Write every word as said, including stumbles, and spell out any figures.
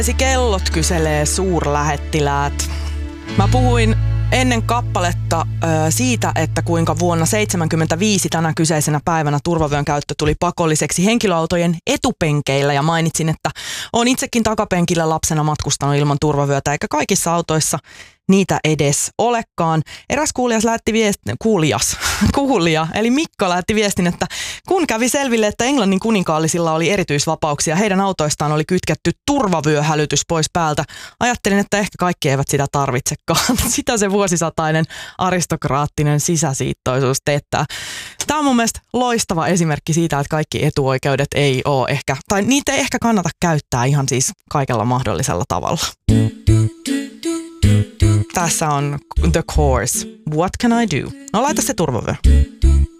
Kellot kyselee suurlähettiläät. Mä puhuin ennen kappaletta ö, siitä, että kuinka vuonna seitsemänkymmentäviisi tänä kyseisenä päivänä turvavyön käyttö tuli pakolliseksi henkilöautojen etupenkeillä ja mainitsin, että olen itsekin takapenkillä lapsena matkustanut ilman turvavyötä eikä kaikissa autoissa niitä edes olekaan. Eräs kuulijas lähetti viestin, kuulijas, kuulija, eli Mikko lähetti viestin, että kun kävi selville, että Englannin kuninkaallisilla oli erityisvapauksia, heidän autoistaan oli kytketty turvavyöhälytys pois päältä. Ajattelin, että ehkä kaikki eivät sitä tarvitsekaan. Sitä se vuosisatainen aristokraattinen sisäsiittoisuus teettää. Tämä on mun mielestä loistava esimerkki siitä, että kaikki etuoikeudet ei ole ehkä, tai niitä ei ehkä kannata käyttää ihan siis kaikella mahdollisella tavalla. Tässä on The Course. What can I do? No laita se turvavyö.